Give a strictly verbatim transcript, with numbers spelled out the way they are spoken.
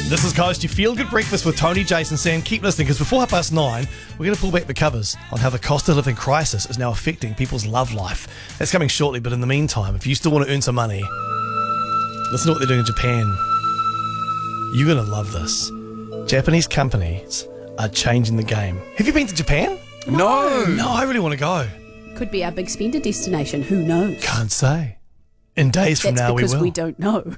This is Coast, your feel-good breakfast with Tony, Jason, Sam. Keep listening, because before half past nine, we're going to pull back the covers on how the cost of living crisis is now affecting people's love life. That's coming shortly, but in the meantime, if you still want to earn some money, listen to what they're doing in Japan. You're going to love this. Japanese companies are changing the game. Have you been to Japan? No. No, I really want to go. Could be our big spender destination. Who knows? Can't say. In days from That's now, we because will. we don't know.